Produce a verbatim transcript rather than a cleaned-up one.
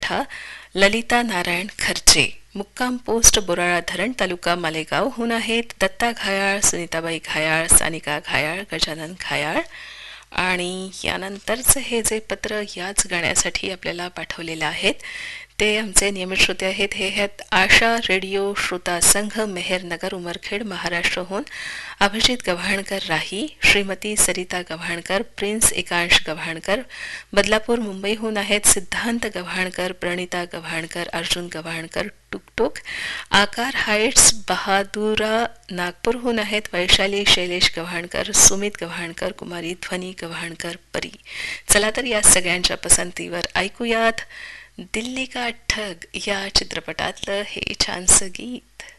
मराठा ललिता नारायण खर्चे, मुक्काम पोस्ट बोराळा धरण, तालुका मालेगावहून आहेत. दत्ता घायाळ, सुनीताबाई घायाळ, सानिका घायाळ, गजानन घायाळ. आणि यानंतरचं हे जे पत्र याच गाण्यासाठी आपल्याला पाठवलेलं आहेत ते आमचे नियमित श्रोते आहेत. हे आहेत आशा रेडिओ श्रोता संघ, मेहरनगर, उमरखेड, महाराष्ट्रहून अभिजित गव्हाणकर राही, श्रीमती सरिता गव्हाणकर, प्रिन्स एकांश गव्हाणकर. बदलापूर मुंबईहून आहेत सिद्धांत गव्हाणकर, प्रणिता गव्हाणकर, अर्जुन गव्हाणकर, टुकटुक. आकार हाइट्स बहादुरा नागपूरहून आहेत वैशाली शैलेश गव्हाणकर, सुमित गव्हाणकर, कुमारी ध्वनी गव्हाणकर, परी. चला तर या सगळ्यांच्या पसंतीवर ऐकूयात दिल्ली का ठग या चित्रपटातलं हे छानसं गीत.